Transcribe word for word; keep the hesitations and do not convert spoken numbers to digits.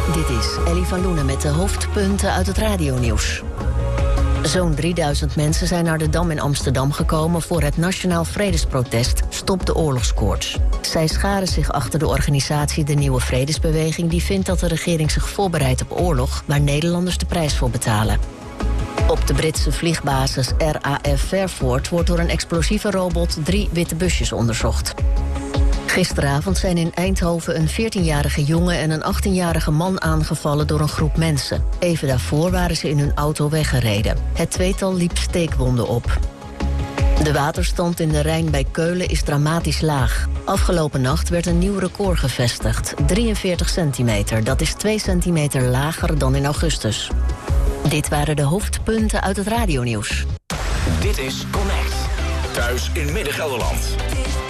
Dit is Ellie van Loenen met de hoofdpunten uit het radionieuws. Zo'n drieduizend mensen zijn naar de Dam in Amsterdam gekomen voor het Nationaal Vredesprotest Stop de Oorlogskoorts. Zij scharen zich achter de organisatie De Nieuwe Vredesbeweging, die vindt dat de regering zich voorbereidt op oorlog, waar Nederlanders de prijs voor betalen. Op de Britse vliegbasis R A F Fairford wordt door een explosieve robot drie witte busjes onderzocht. Gisteravond zijn in Eindhoven een veertienjarige jongen en een achttienjarige man aangevallen door een groep mensen. Even daarvoor waren ze in hun auto weggereden. Het tweetal liep steekwonden op. De waterstand in de Rijn bij Keulen is dramatisch laag. Afgelopen nacht werd een nieuw record gevestigd. drieënveertig centimeter, dat is twee centimeter lager dan in augustus. Dit waren de hoofdpunten uit het radionieuws. Dit is Connect. Thuis in Midden-Gelderland.